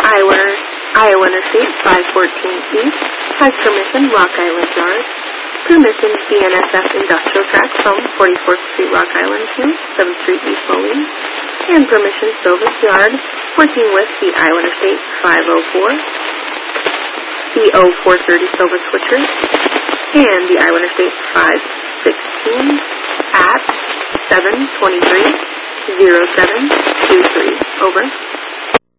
Iowa Interstate 514 East has permission Rock Island Yard, permission BNSF Industrial Track from 44th Street Rock Island to 7th Street East Moline, and permission Silvis Yard working with the Iowa Interstate 504, the 0430 Silvis Switcher, and the Iowa Interstate 516 at 723-0723. Over.